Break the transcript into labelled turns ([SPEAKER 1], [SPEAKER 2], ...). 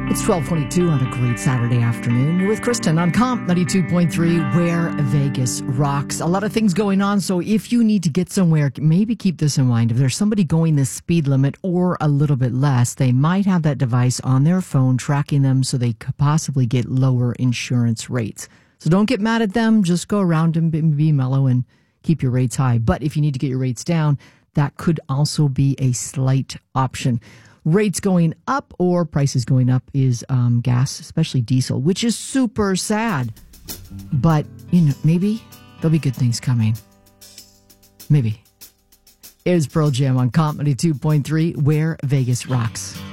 [SPEAKER 1] It's 12:22 on a great Saturday afternoon. You're with Kristen on Comp 92.3, where Vegas rocks. A lot of things going on, so if you need to get somewhere, maybe keep this in mind. If there's somebody going the speed limit or a little bit less, they might have that device on their phone tracking them so they could possibly get lower insurance rates. So don't get mad at them. Just go around and be mellow and keep your rates high. But if you need to get your rates down, that could also be a slight option. Rates going up or prices going up is gas, especially diesel, which is super sad. But, maybe there'll be good things coming. Maybe. Here's Pearl Jam on Comp 92.3, where Vegas rocks.